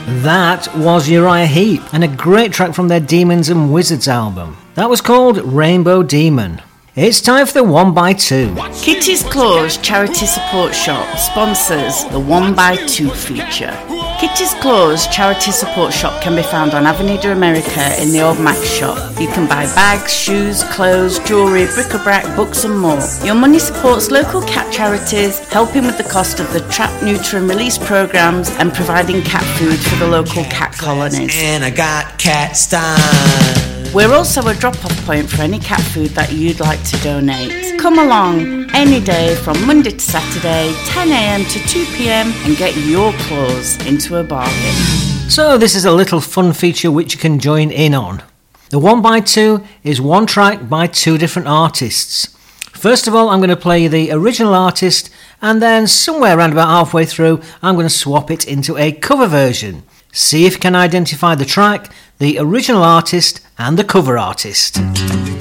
That was Uriah Heep, and a great track from their Demons and Wizards album. That was called Rainbow Demon. It's time for the 1x2. Kitty's Claws Charity Support Shop sponsors the 1x2 feature. Kitty's Claws Charity Support Shop can be found on Avenida America in the Old Mac shop. You can buy bags, shoes, clothes, jewellery, bric-a-brac, books and more. Your money supports local cat charities, helping with the cost of the trap, neuter and release programmes and providing cat food for the local cat colonies. And I got cat style. We're also a drop-off point for any cat food that you'd like to donate. Come along any day from Monday to Saturday, 10 a.m. to 2 p.m. and get your claws into a bargain. So this is a little fun feature which you can join in on. The 1x2 is one track by two different artists. First of all, I'm going to play the original artist, and then somewhere around about halfway through, I'm going to swap it into a cover version. See if you can identify the track, the original artist and the cover artist.